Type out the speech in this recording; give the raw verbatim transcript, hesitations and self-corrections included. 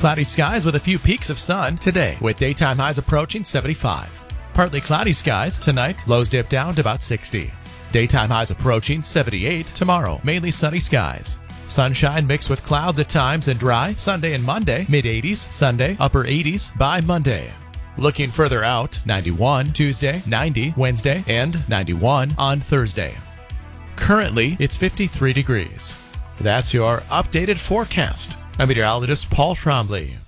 Cloudy skies with a few peaks of sun today, with daytime highs approaching seventy-five. Partly cloudy skies tonight, lows dip down to about sixty. Daytime highs approaching seventy-eight tomorrow, mainly sunny skies. Sunshine mixed with clouds at times and dry Sunday and Monday, mid eighties, Sunday, upper eighties by Monday. Looking further out, ninety-one Tuesday, ninety Wednesday, and ninety-one on Thursday. Currently, it's fifty-three degrees. That's your updated forecast. I'm meteorologist Paul Trombley.